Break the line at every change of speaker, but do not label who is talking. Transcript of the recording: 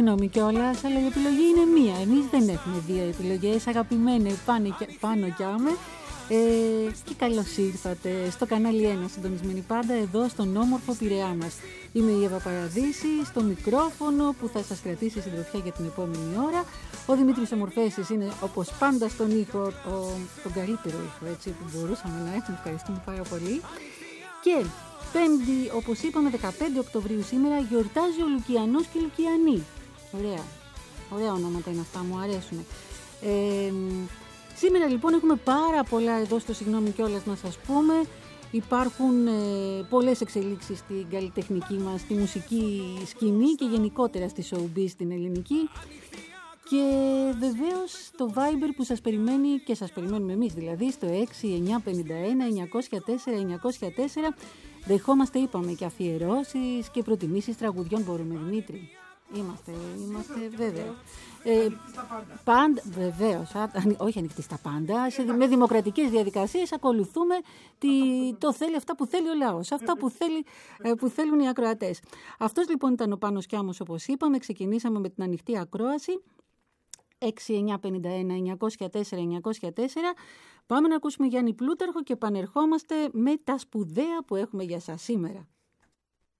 Συγγνώμη κιόλας, αλλά η επιλογή είναι μία. Εμείς δεν έχουμε δύο επιλογές. Αγαπημένοι, πάνω κι άμε. Και καλώς ήρθατε στο κανάλι 1, συντονισμένοι πάντα εδώ στον όμορφο Πειραιά μας. Είμαι η Εύα Παραδίση, στο μικρόφωνο που θα σας κρατήσει συντροφιά για την επόμενη ώρα. Ο Δημήτρης Ομορφέσης είναι όπως πάντα στον ήχο, τον καλύτερο ήχο έτσι, που μπορούσαμε να έχουμε. Ευχαριστούμε πάρα πολύ. Και Πέμπτη, όπως είπαμε, 15 Οκτωβρίου σήμερα γιορτάζει ο Λουκιανός και η Λουκιανή. Ωραία ονόματα είναι αυτά, μου αρέσουν. Σήμερα λοιπόν έχουμε πάρα πολλά εδώ στο συγγνώμη κιόλας να σας πούμε. Υπάρχουν πολλές εξελίξεις στην καλλιτεχνική μας, στη μουσική σκηνή και γενικότερα στη showbiz την ελληνική. Και βεβαίως το Viber που σας περιμένει και σας περιμένουμε εμείς δηλαδή στο 6951-904-904. Δεχόμαστε, είπαμε, και αφιερώσεις και προτιμήσεις τραγουδιών. Μπορούμε, Δημήτρη? Είμαστε βέβαια. Πάντα, βεβαίως, όχι ανοιχτή στα πάντα. Με δημοκρατικές διαδικασίες ακολουθούμε αυτά που θέλει ο λαός, αυτά που θέλουν οι ακροατές. Αυτός λοιπόν ήταν ο Πάνος Κιάμος, όπως είπαμε. Ξεκινήσαμε με την ανοιχτή ακρόαση. 6951-904-904. Πάμε να ακούσουμε Γιάννη Πλούταρχο και επανερχόμαστε με τα σπουδαία που έχουμε για σας σήμερα.